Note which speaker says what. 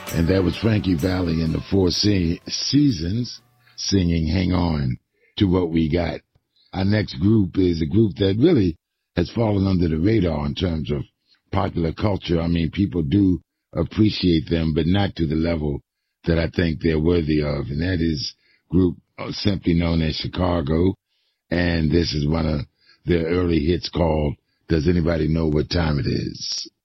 Speaker 1: And that was Frankie Valli and the Four Seasons singing Hang On to What We Got. Our next group is a group that really has fallen under the radar in terms of popular culture. I mean, people do appreciate them, but not to the level that I think they're worthy of. And that is a group simply known as Chicago. And this is one of their early hits called Does Anybody Know What Time It Is?